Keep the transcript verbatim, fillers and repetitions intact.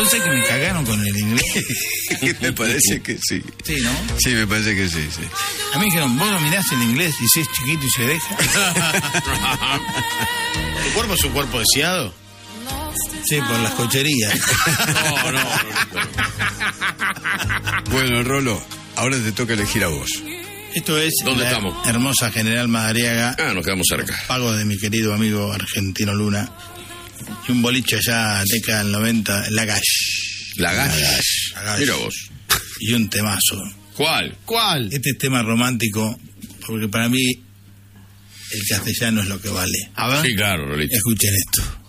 Entonces que me cagaron con el inglés. Me parece que sí. Sí, ¿no? Sí, me parece que sí, sí. A mí me dijeron, vos dominás el inglés y si es chiquito y se deja. ¿Tu cuerpo es un cuerpo deseado? Sí, por las cocherías. No, no, no. Bueno, Rolo, ahora te toca elegir a vos. Esto es ¿Dónde la estamos? hermosa General Madariaga, Ah, nos quedamos cerca. pago de mi querido amigo Argentino Luna, y un boliche allá, década del noventa, La Gash. La Gash. La Gash. Mira vos. Y un temazo. ¿Cuál? ¿Cuál? Este es tema romántico, porque para mí el castellano es lo que vale. A ver. Sí, claro, Rolito. Escuchen esto.